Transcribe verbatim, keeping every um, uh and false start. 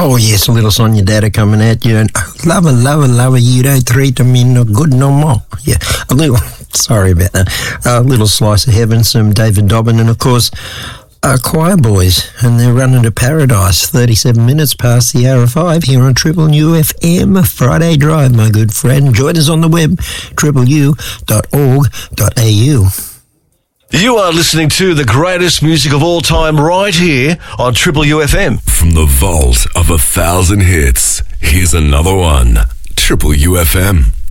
Oh, yes, a little Sonia Dada coming at you. And lover, lover, lover, you don't treat me no good no more. Yeah, a little, sorry about that. A little Slice of Heaven, some David Dobbin, and of course, uh, Choir Boys, and they're running to Paradise, thirty-seven minutes past the hour of five here on Triple U F M, Friday Drive, my good friend. Join us on the web, triple u dot org dot a u. You are listening to the greatest music of all time right here on Triple U F M. From the vault of a thousand hits, here's another one. Triple U F M.